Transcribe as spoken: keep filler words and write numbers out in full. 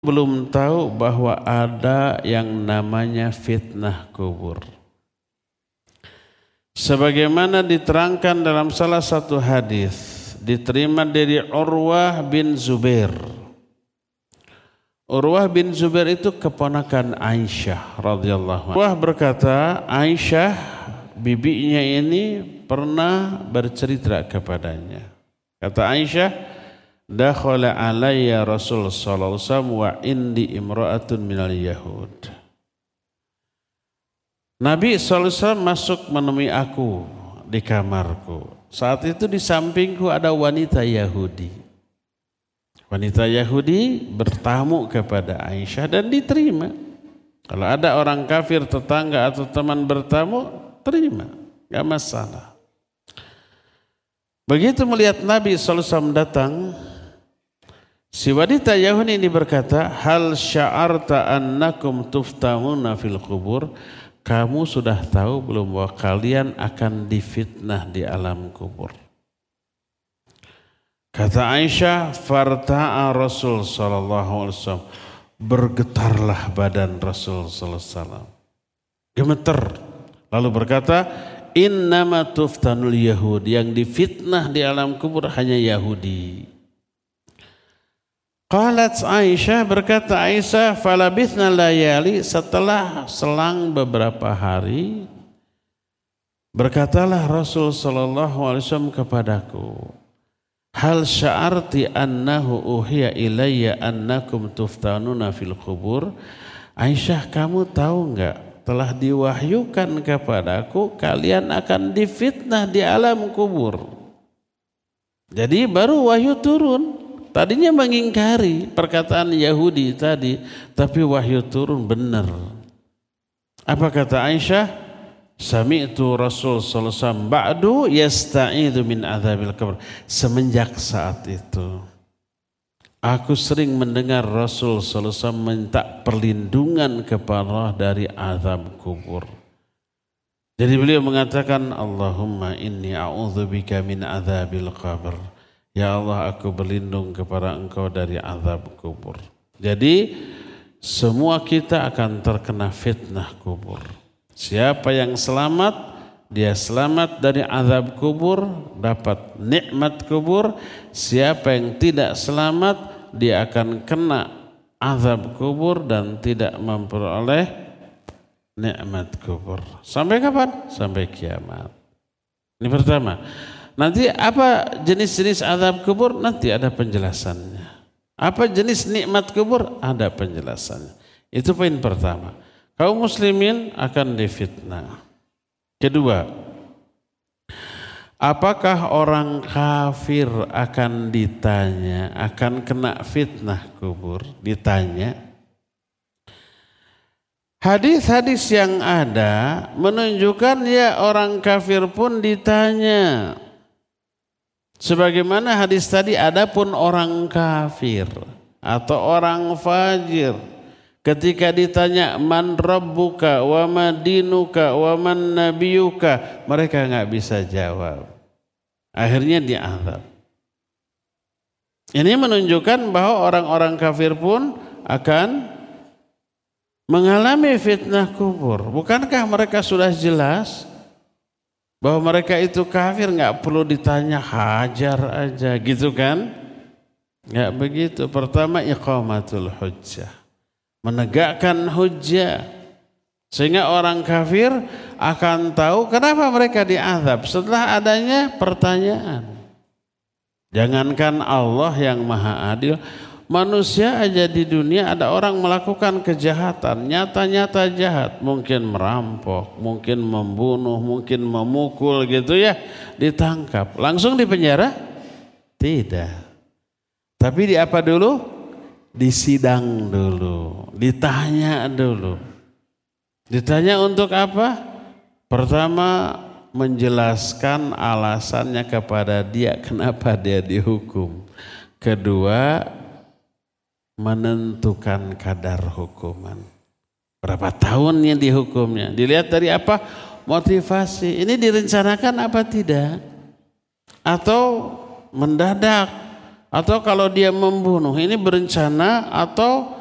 belum tahu bahwa ada yang namanya fitnah kubur. Sebagaimana diterangkan dalam salah satu hadis diterima dari Urwah bin Zubair. Urwah bin Zubair itu keponakan Aisyah radhiyallahu anha. Urwah berkata, Aisyah bibinya ini pernah bercerita kepadanya. Kata Aisyah, dakhala alayya Rasul sallallahu alaihi wasallam wa indi imra'atun minal Yahud. Nabi sallallahu alaihi wasallam masuk menemui aku di kamarku. Saat itu di sampingku ada wanita Yahudi. Wanita Yahudi bertamu kepada Aisyah dan diterima. Kalau ada orang kafir tetangga atau teman bertamu, terima, enggak masalah. Begitu melihat Nabi sallallahu alaihi wasallam datang, si wanita Yahudi ini berkata, hal sya'arta annakum tuftamuna fil kubur. Kamu sudah tahu belum bahwa kalian akan difitnah di alam kubur? Kata Aisyah, farta'a Rasul sallallahu alaihi wasallam. Bergetarlah badan Rasul sallallahu alaihi wasallam. Gemeter. Lalu berkata, innama tuftanul Yahud. Yang difitnah di alam kubur hanya Yahudi. Qalat Aisyah, berkata Aisyah, falabithna layali, setelah selang beberapa hari, berkatalah Rasul sallallahu alaihi wasallam kepadaku, hal sya'arti annahu uhiya ilayya annakum tuftanuna fil kubur. Aisyah, kamu tahu enggak, telah diwahyukan kepadaku kalian akan difitnah di alam kubur. Jadi baru wahyu turun. Tadinya mengingkari perkataan Yahudi tadi, tapi wahyu turun benar. Apa kata Aisyah? Sami'tu Rasul sallallahu alaihi wasallam ba'du yasta'idzu min adzabil qabr. Semenjak saat itu aku sering mendengar Rasul sallallahu alaihi wasallam minta perlindungan kepada Allah dari azab kubur. Jadi beliau mengatakan, Allahumma inni a'udzubika min adzabil qabr. Ya Allah, aku berlindung kepada Engkau dari azab kubur. Jadi semua kita akan terkena fitnah kubur. Siapa yang selamat, dia selamat dari azab kubur, dapat nikmat kubur. Siapa yang tidak selamat, dia akan kena azab kubur dan tidak memperoleh nikmat kubur. Sampai kapan? Sampai kiamat. Ini pertama. Nanti apa jenis-jenis azab kubur? Nanti ada penjelasannya. Apa jenis nikmat kubur? Ada penjelasannya. Itu poin pertama. Kaum muslimin akan difitnah. Kedua, apakah orang kafir akan ditanya, akan kena fitnah kubur? Ditanya. Hadis-hadis yang ada menunjukkan ya orang kafir pun ditanya. Sebagaimana hadis tadi, adapun orang kafir atau orang fajir ketika ditanya man rabbuka wa ma dinuka wa man nabiyuka, mereka enggak bisa jawab. Akhirnya diazab. Ini menunjukkan bahwa orang-orang kafir pun akan mengalami fitnah kubur. Bukankah mereka sudah jelas bahwa mereka itu kafir, nggak perlu ditanya, hajar aja gitu kan? Nggak begitu. Pertama, iqamatul hujjah, menegakkan hujjah, sehingga orang kafir akan tahu kenapa mereka diazab setelah adanya pertanyaan. Jangankan Allah yang maha adil, manusia aja di dunia ada orang melakukan kejahatan, nyata-nyata jahat, mungkin merampok, mungkin membunuh, mungkin memukul gitu ya, ditangkap, langsung dipenjara? Tidak. Tapi di apa dulu? Disidang dulu, ditanya dulu. Ditanya untuk apa? Pertama, menjelaskan alasannya kepada dia kenapa dia dihukum. Kedua, menentukan kadar hukuman. Berapa tahunnya dihukumnya? Dilihat dari apa? Motivasi. Ini direncanakan apa tidak? Atau mendadak? Atau kalau dia membunuh, ini berencana atau